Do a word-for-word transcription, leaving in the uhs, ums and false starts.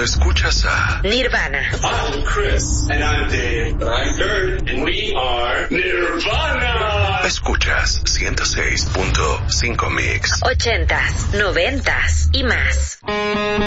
cuando escuchas a Nirvana. I'm Chris. And I'm Dave. I'm Kurt. And we are Nirvana. Escuchas ciento seis punto cinco Mix. Ochentas, noventas y más.